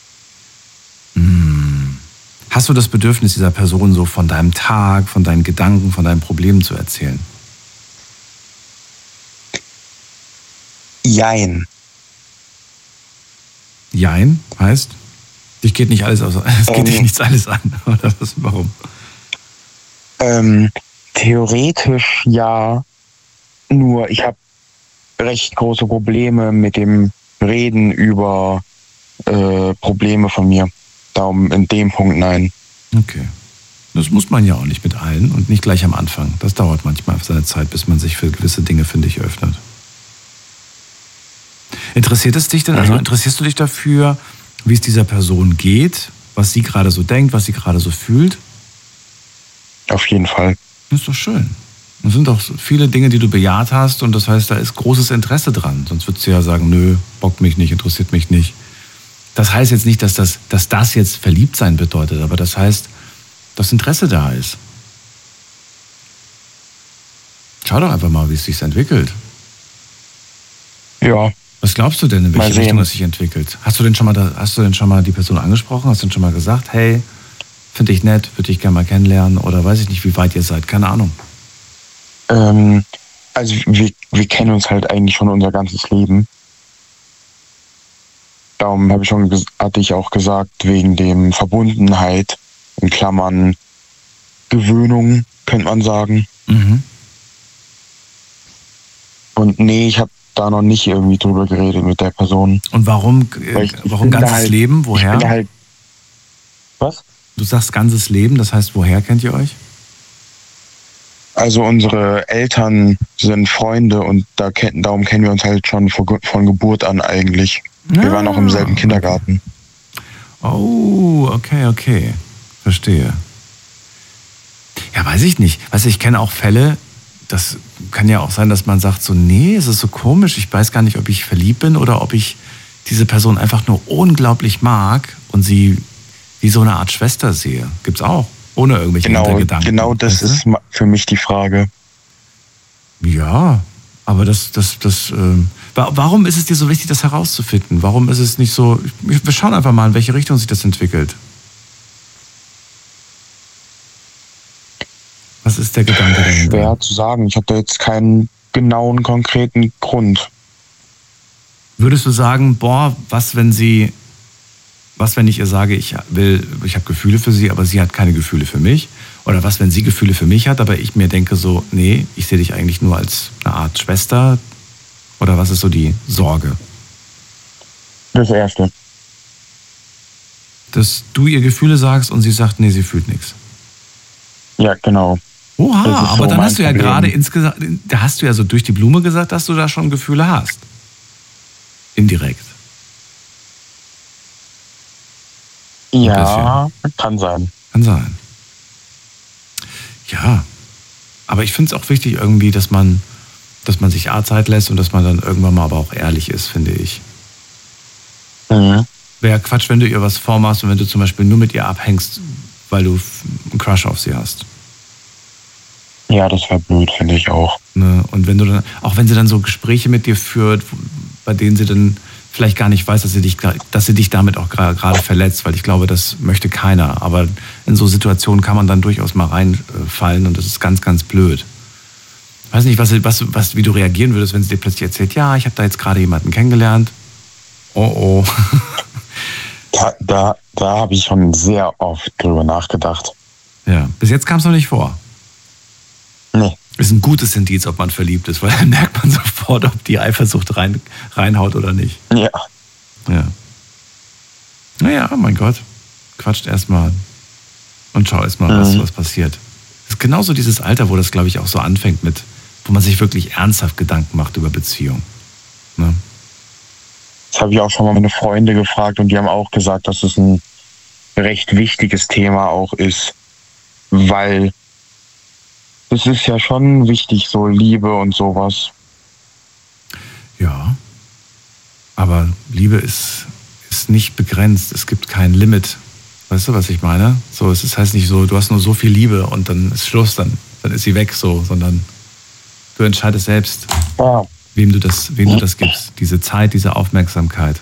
Hast du das Bedürfnis, dieser Person so von deinem Tag, von deinen Gedanken, von deinen Problemen zu erzählen? Jein. Jein heißt, dich geht nicht alles es geht dich nichts alles an, oder was? Warum? Theoretisch ja, nur ich habe recht große Probleme mit dem Reden über Probleme von mir. Darum in dem Punkt nein. Okay. Das muss man ja auch nicht mit allen und nicht gleich am Anfang. Das dauert manchmal seine Zeit, bis man sich für gewisse Dinge, finde ich, öffnet. Interessiert es dich denn, also interessierst du dich dafür, wie es dieser Person geht, was sie gerade so denkt, was sie gerade so fühlt? Auf jeden Fall. Das ist doch schön. Das sind doch viele Dinge, die du bejaht hast und das heißt, da ist großes Interesse dran. Sonst würdest du ja sagen, nö, bockt mich nicht, interessiert mich nicht. Das heißt jetzt nicht, dass das jetzt Verliebtsein bedeutet, aber das heißt, dass Interesse da ist. Schau doch einfach mal, wie es sich entwickelt. Ja. Was glaubst du denn, in welche Richtung es sich entwickelt? Hast du denn schon mal die Person angesprochen? Hast du denn schon mal gesagt, hey, finde ich nett, würde ich gerne mal kennenlernen? Oder weiß ich nicht, wie weit ihr seid? Keine Ahnung. Also wir kennen uns halt eigentlich schon unser ganzes Leben. Darum hatte ich auch gesagt, wegen dem Verbundenheit, in Klammern Gewöhnung, könnte man sagen. Und nee, ich habe da noch nicht irgendwie drüber geredet mit der Person. Und warum ganzes Leben? Woher? Was? Du sagst ganzes Leben, das heißt, woher kennt ihr euch? Also unsere Eltern sind Freunde und darum kennen wir uns halt schon von Geburt an eigentlich. Wir waren auch im selben Kindergarten. Oh, okay. Verstehe. Ja, weiß ich nicht. Weißt du, ich kenne auch Fälle, das kann ja auch sein, dass man sagt so, nee, es ist so komisch, ich weiß gar nicht, ob ich verliebt bin oder ob ich diese Person einfach nur unglaublich mag und sie wie so eine Art Schwester sehe. Gibt's auch, ohne irgendwelche Hintergedanken. Genau das ist für mich die Frage. Ja, aber warum ist es dir so wichtig, das herauszufinden? Warum ist es nicht so, wir schauen einfach mal, in welche Richtung sich das entwickelt. Was ist der Gedanke dahinter? Schwer zu sagen. Ich habe da jetzt keinen genauen, konkreten Grund. Würdest du sagen, was, wenn ich ihr sage, ich habe Gefühle für sie, aber sie hat keine Gefühle für mich? Oder was, wenn sie Gefühle für mich hat, aber ich mir denke so, nee, ich sehe dich eigentlich nur als eine Art Schwester. Oder was ist so die Sorge? Das Erste. Dass du ihr Gefühle sagst und sie sagt, nee, sie fühlt nichts. Ja, genau. Oha, aber so dann hast du ja gerade insgesamt, da hast du ja so durch die Blume gesagt, dass du da schon Gefühle hast. Indirekt. Ja, kann sein. Kann sein. Ja, aber ich finde es auch wichtig irgendwie, dass man sich Zeit lässt und dass man dann irgendwann mal aber auch ehrlich ist, finde ich. Mhm. Wäre Quatsch, wenn du ihr was vormachst und wenn du zum Beispiel nur mit ihr abhängst, weil du einen Crush auf sie hast. Ja, das wäre blöd, finde ich auch. Ne? Und wenn du dann, auch wenn sie dann so Gespräche mit dir führt, bei denen sie dann vielleicht gar nicht weiß, dass sie dich damit auch gerade verletzt, weil ich glaube, das möchte keiner. Aber in so Situationen kann man dann durchaus mal reinfallen und das ist ganz, ganz blöd. Ich weiß nicht, wie du reagieren würdest, wenn sie dir plötzlich erzählt, ja, ich habe da jetzt gerade jemanden kennengelernt. Oh. Da habe ich schon sehr oft drüber nachgedacht. Ja, bis jetzt kam es noch nicht vor. Nee. Ist ein gutes Indiz, ob man verliebt ist, weil dann merkt man sofort, ob die Eifersucht reinhaut oder nicht. Ja. Naja, mein Gott. Quatscht erstmal und schau erstmal, was passiert. Das ist genauso dieses Alter, wo das, glaube ich, auch so anfängt wo man sich wirklich ernsthaft Gedanken macht über Beziehung. Ne? Das habe ich auch schon mal meine Freunde gefragt und die haben auch gesagt, dass es ein recht wichtiges Thema auch ist, weil es ist ja schon wichtig, so Liebe und sowas. Ja, aber Liebe ist nicht begrenzt. Es gibt kein Limit. Weißt du, was ich meine? So, es heißt nicht so, du hast nur so viel Liebe und dann ist Schluss, dann ist sie weg, so, sondern du entscheidest selbst, wem du das gibst. Diese Zeit, diese Aufmerksamkeit.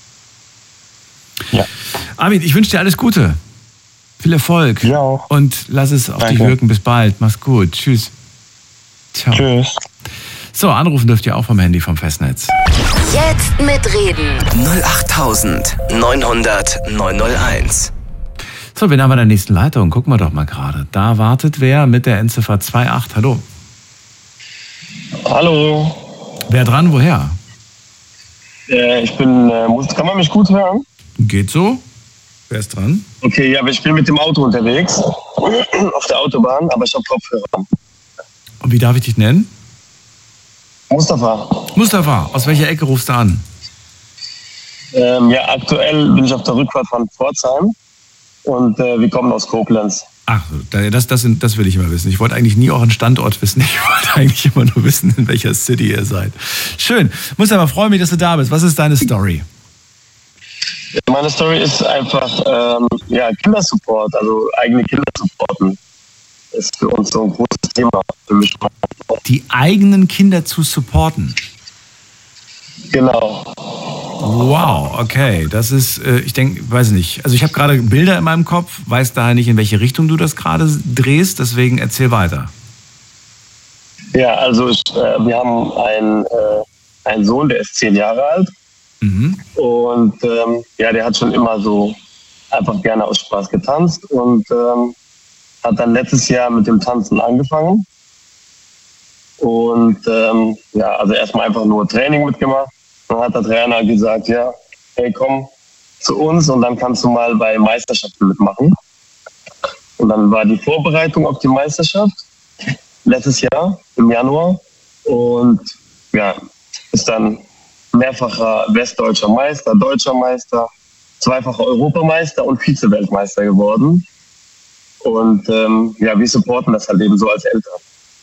Ja. Armin, ich wünsche dir alles Gute. Viel Erfolg. Ja auch. Und lass es auf dich wirken. Bis bald. Mach's gut. Tschüss. Ciao. Tschüss. So, anrufen dürft ihr auch vom Handy vom Festnetz. Jetzt mitreden. 08900 901. So, wir haben bei der nächsten Leitung. Gucken wir doch mal gerade. Da wartet wer mit der Endziffer 28. Hallo. Hallo. Wer dran? Woher? Ich bin, kann man mich gut hören? Geht so. Wer ist dran? Okay, ja, aber ich bin mit dem Auto unterwegs. Auf der Autobahn, aber ich habe Kopfhörer. Und wie darf ich dich nennen? Mustafa. Mustafa, aus welcher Ecke rufst du an? Ja, aktuell bin ich auf der Rückfahrt von Pforzheim und wir kommen aus Koblenz. Ach, das will ich immer wissen. Ich wollte eigentlich nie euren Standort wissen. Ich wollte eigentlich immer nur wissen, in welcher City ihr seid. Schön. Mustafa, freue mich, dass du da bist. Was ist deine Story? Meine Story ist einfach Kindersupport, also eigene Kinder supporten. Ist für uns so ein großes Thema. Für mich. Die eigenen Kinder zu supporten? Genau. Wow, okay. Das ist, ich denke, weiß nicht. Also ich habe gerade Bilder in meinem Kopf, weiß daher nicht, in welche Richtung du das gerade drehst, deswegen erzähl weiter. Ja, also wir haben einen Sohn, der ist 10 Jahre alt. Mhm. Und der hat schon immer so einfach gerne aus Spaß getanzt und hat dann letztes Jahr mit dem Tanzen angefangen. Und also erstmal einfach nur Training mitgemacht. Dann hat der Trainer gesagt, ja, hey, komm zu uns und dann kannst du mal bei Meisterschaften mitmachen. Und dann war die Vorbereitung auf die Meisterschaft letztes Jahr im Januar und ja, ist dann mehrfacher westdeutscher Meister, deutscher Meister, zweifacher Europameister und Vize-Weltmeister geworden. Und wir supporten das halt eben so als Eltern.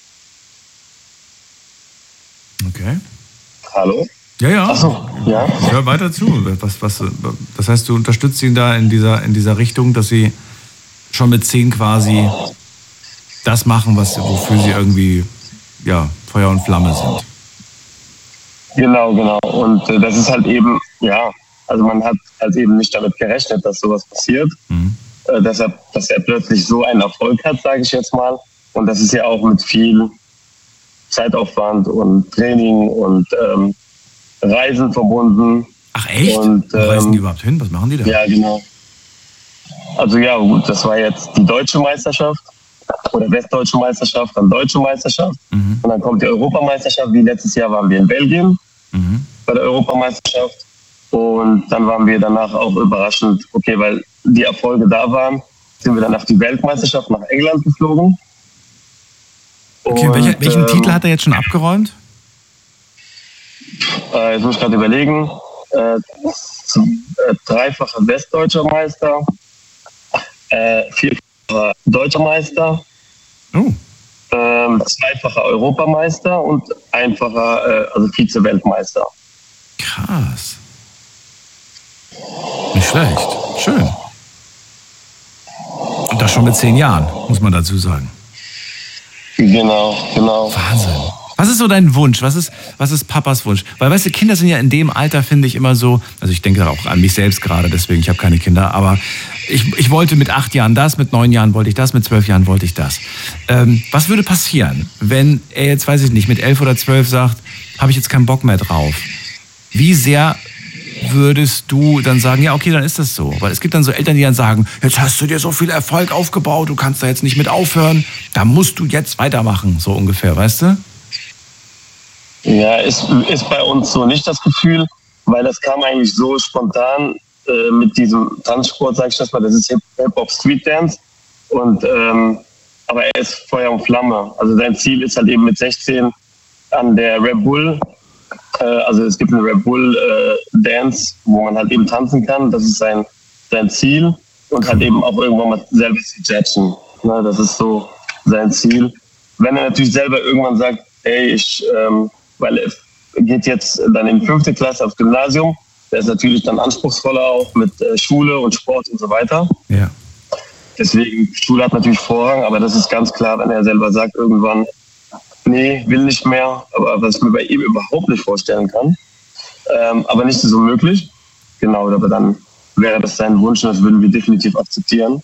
Okay. Hallo? Ja. Ach so, ja. Hör weiter zu. Das heißt, du unterstützt ihn da in dieser Richtung, dass sie schon mit 10 quasi das machen, wofür sie irgendwie Feuer und Flamme sind. Genau. Und das ist halt eben, also man hat halt eben nicht damit gerechnet, dass sowas passiert. Mhm. Deshalb, dass er plötzlich so einen Erfolg hat, sage ich jetzt mal. Und das ist ja auch mit viel Zeitaufwand und Training und Reisen verbunden. Ach echt? Und, Wo reisen die überhaupt hin? Was machen die da? Ja, genau. Also gut, das war jetzt die deutsche Meisterschaft. oder Westdeutsche Meisterschaft, dann Deutsche Meisterschaft. Und dann kommt die Europameisterschaft. Wie letztes Jahr waren wir in Belgien bei der Europameisterschaft. Und dann waren wir danach auch überraschend, okay, weil die Erfolge da waren, sind wir dann auf die Weltmeisterschaft nach England geflogen. Okay, und, welchen Titel hat er jetzt schon abgeräumt? Jetzt muss ich gerade überlegen. Dreifacher Westdeutscher Meister, vierfacher Deutscher Meister, zweifacher Europameister und einfacher, also Vize-Weltmeister. Krass. Nicht schlecht. Schön. Und das schon mit 10 Jahren, muss man dazu sagen. Genau. Wahnsinn. Was ist so dein Wunsch? Was ist Papas Wunsch? Weil, weißt du, Kinder sind ja in dem Alter, finde ich, immer so, also ich denke auch an mich selbst gerade, deswegen, ich habe keine Kinder, aber ich wollte mit 8 Jahren das, mit 9 Jahren wollte ich das, mit 12 Jahren wollte ich das. Was würde passieren, wenn er jetzt, weiß ich nicht, mit 11 oder 12 sagt, habe ich jetzt keinen Bock mehr drauf? Wie sehr würdest du dann sagen, ja, okay, dann ist das so. Weil es gibt dann so Eltern, die dann sagen, jetzt hast du dir so viel Erfolg aufgebaut, du kannst da jetzt nicht mit aufhören, da musst du jetzt weitermachen, so ungefähr, weißt du? Ja, ist bei uns so nicht das Gefühl, weil das kam eigentlich so spontan mit diesem Tanzsport, sag ich das mal, das ist Hip-Hop Street Dance. Und, aber er ist Feuer und Flamme. Also sein Ziel ist halt eben mit 16 an der Red Bull, also es gibt eine Red Bull Dance, wo man halt eben tanzen kann. Das ist sein Ziel. Und halt eben auch irgendwann mal selber zu judgen. Ne, das ist so sein Ziel. Wenn er natürlich selber irgendwann sagt, ey, weil er geht jetzt dann in 5. Klasse aufs Gymnasium, der ist natürlich dann anspruchsvoller auch mit Schule und Sport und so weiter. Ja. Deswegen, Schule hat natürlich Vorrang, aber das ist ganz klar, wenn er selber sagt irgendwann, nee, will nicht mehr, aber was ich mir bei ihm überhaupt nicht vorstellen kann. Aber nicht so möglich. Genau, aber dann wäre das sein Wunsch und das würden wir definitiv akzeptieren.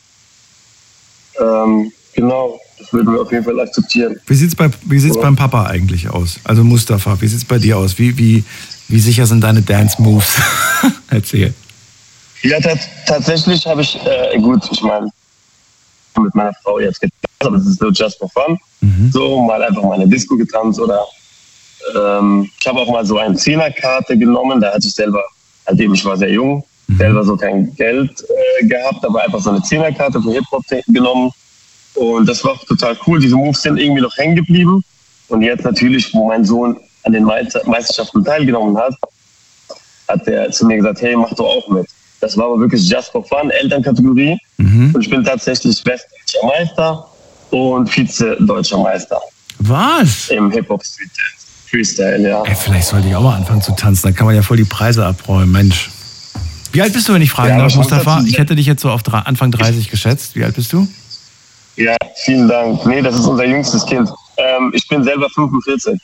Genau, das würden wir auf jeden Fall akzeptieren. Wie sieht's beim Papa eigentlich aus? Also Mustafa, wie sieht's bei dir aus? Wie sicher sind deine Dance-Moves? Erzähl. Ja, tatsächlich habe ich, gut, ich meine, mit meiner Frau jetzt getanzt, aber das ist nur just for fun. So, mal einfach mal eine Disco getanzt oder ich habe auch mal so eine 10er-Karte genommen, da hatte ich selber, halt eben, ich war sehr jung, selber so kein Geld gehabt, aber einfach so eine 10er-Karte für Hip-Hop genommen. Und das war total cool. Diese Moves sind irgendwie noch hängen geblieben. Und jetzt natürlich, wo mein Sohn an den Meisterschaften teilgenommen hat, hat er zu mir gesagt, hey, mach doch auch mit. Das war aber wirklich just for fun, Elternkategorie. Und ich bin tatsächlich Westdeutscher Meister und Vize-Deutscher Meister. Was? Im Hip-Hop Street Dance. Freestyle, ja. Ey, vielleicht sollte ich auch mal anfangen zu tanzen, dann kann man ja voll die Preise abräumen, Mensch. Wie alt bist du, wenn ich fragen darf, Mustafa? Ich hätte dich jetzt so auf Anfang 30 geschätzt. Wie alt bist du? Ja, vielen Dank. Nee, das ist unser jüngstes Kind. Ich bin selber 45.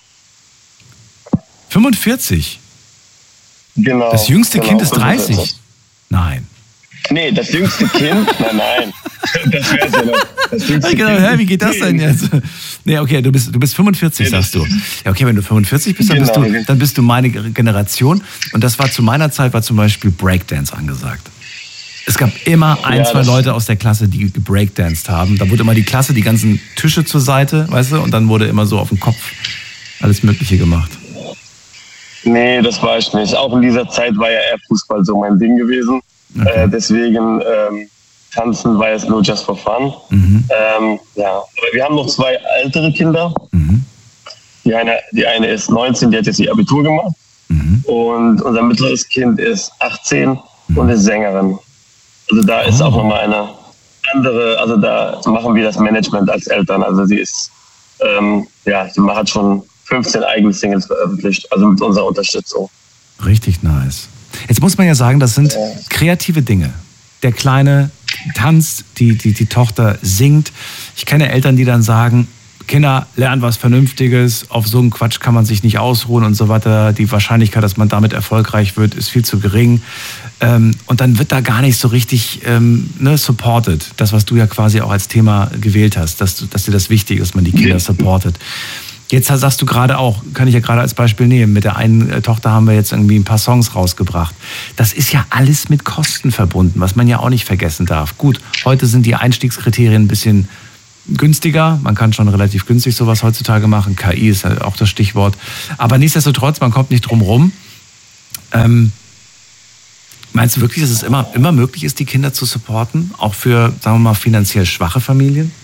45? Genau. Das jüngste Kind ist 30? 45. Nein. Nee, das jüngste Kind? Nein. Das wär's ja noch. Das jüngste genau, Kind. Wie geht das denn jetzt? Nee, okay, du bist 45, sagst du. Ja, okay, wenn du 45 bist, dann bist du meine Generation. Und das war zu meiner Zeit, war zum Beispiel Breakdance angesagt. Es gab immer zwei Leute aus der Klasse, die gebreakdanced haben. Da wurde immer die Klasse, die ganzen Tische zur Seite, weißt du, und dann wurde immer so auf dem Kopf alles Mögliche gemacht. Nee, das war ich nicht. Auch in dieser Zeit war ja eher Fußball so mein Ding gewesen. Okay. Deswegen Tanzen war jetzt nur just for fun. Ja, aber wir haben noch 2 ältere Kinder. Die eine ist 19, die hat jetzt ihr Abitur gemacht. Und unser mittleres Kind ist 18 und ist Sängerin. Also da ist auch nochmal eine andere, also da machen wir das Management als Eltern. Also sie ist, sie hat schon 15 eigene Singles veröffentlicht, also mit unserer Unterstützung. Richtig nice. Jetzt muss man ja sagen, das sind kreative Dinge. Der Kleine tanzt, die Tochter singt. Ich kenne Eltern, die dann sagen, Kinder, lernen was Vernünftiges, auf so einen Quatsch kann man sich nicht ausruhen und so weiter. Die Wahrscheinlichkeit, dass man damit erfolgreich wird, ist viel zu gering. Und dann wird da gar nicht so richtig supported. Das, was du ja quasi auch als Thema gewählt hast, dass dir das wichtig ist, dass man die Kinder supportet. Jetzt sagst du gerade auch, kann ich ja gerade als Beispiel nehmen, mit der einen Tochter haben wir jetzt irgendwie ein paar Songs rausgebracht. Das ist ja alles mit Kosten verbunden, was man ja auch nicht vergessen darf. Gut, heute sind die Einstiegskriterien ein bisschen günstiger. Man kann schon relativ günstig sowas heutzutage machen. KI ist halt auch das Stichwort. Aber nichtsdestotrotz, man kommt nicht drum rum. Meinst du wirklich, dass es immer möglich ist, die Kinder zu supporten? Auch für, sagen wir mal, finanziell schwache Familien?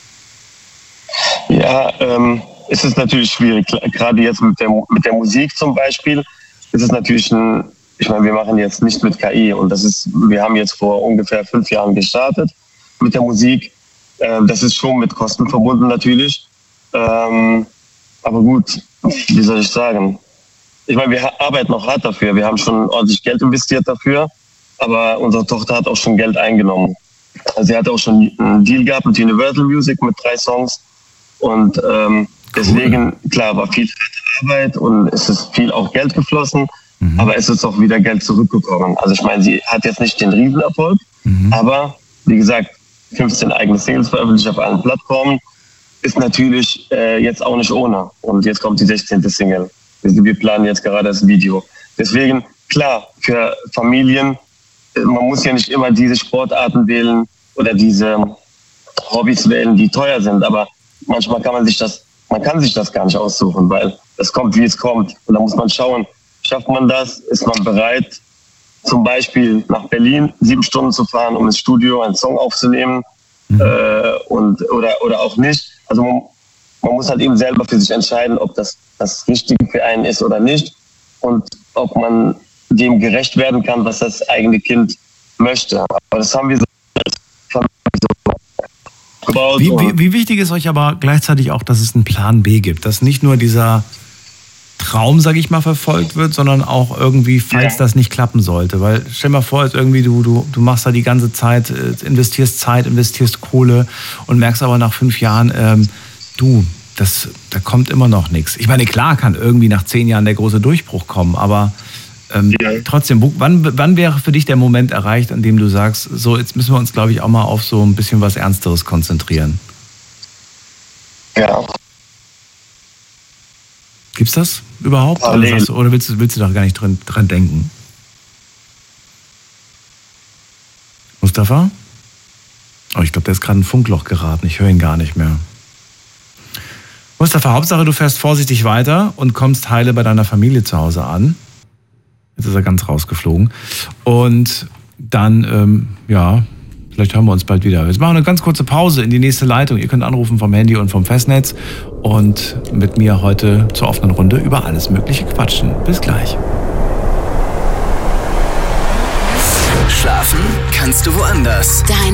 Ja, es ist natürlich schwierig. Gerade jetzt mit der Musik zum Beispiel ist es natürlich ich meine, wir machen jetzt nicht mit KI und wir haben jetzt vor ungefähr 5 Jahren gestartet mit der Musik. Das ist schon mit Kosten verbunden natürlich. Aber gut, wie soll ich sagen? Ich meine, wir arbeiten noch hart dafür. Wir haben schon ordentlich Geld investiert dafür, aber unsere Tochter hat auch schon Geld eingenommen. Also sie hat auch schon einen Deal gehabt mit Universal Music mit 3 Songs und deswegen, klar, war viel Arbeit und es ist viel auch Geld geflossen. Aber es ist auch wieder Geld zurückgekommen. Also ich meine, sie hat jetzt nicht den Riesenerfolg, aber wie gesagt, 15 eigene Singles veröffentlicht auf allen Plattformen, ist natürlich jetzt auch nicht ohne. Und jetzt kommt die 16. Single. Wir planen jetzt gerade das Video. Deswegen, klar, für Familien, man muss ja nicht immer diese Sportarten wählen oder diese Hobbys wählen, die teuer sind, aber manchmal kann man sich das gar nicht aussuchen, weil es kommt, wie es kommt. Und da muss man schauen, schafft man das? Ist man bereit, zum Beispiel nach Berlin 7 Stunden zu fahren, um ins Studio einen Song aufzunehmen oder auch nicht? Also man muss halt eben selber für sich entscheiden, ob das Richtige für einen ist oder nicht und ob man dem gerecht werden kann, was das eigene Kind möchte. Aber das haben wir so gebaut. Wie wichtig ist euch aber gleichzeitig auch, dass es einen Plan B gibt, dass nicht nur dieser Traum, sag ich mal, verfolgt wird, sondern auch irgendwie, falls das nicht klappen sollte. Weil stell dir mal vor, jetzt irgendwie du machst da die ganze Zeit, investierst Kohle und merkst aber nach 5 Jahren, da kommt immer noch nichts. Ich meine, klar kann irgendwie nach 10 Jahren der große Durchbruch kommen, aber trotzdem, wann wäre für dich der Moment erreicht, an dem du sagst, so, jetzt müssen wir uns, glaube ich, auch mal auf so ein bisschen was Ernsteres konzentrieren? Ja. Gibt's das überhaupt? Oder willst du da gar nicht dran denken? Mustafa? Oh, ich glaube, der ist gerade ein Funkloch geraten. Ich höre ihn gar nicht mehr. Mustafa, Hauptsache, du fährst vorsichtig weiter und kommst heile bei deiner Familie zu Hause an. Jetzt ist er ganz rausgeflogen. Und dann, vielleicht hören wir uns bald wieder. Jetzt machen wir eine ganz kurze Pause in die nächste Leitung. Ihr könnt anrufen vom Handy und vom Festnetz und mit mir heute zur offenen Runde über alles Mögliche quatschen. Bis gleich. Schlafen kannst du woanders. Deine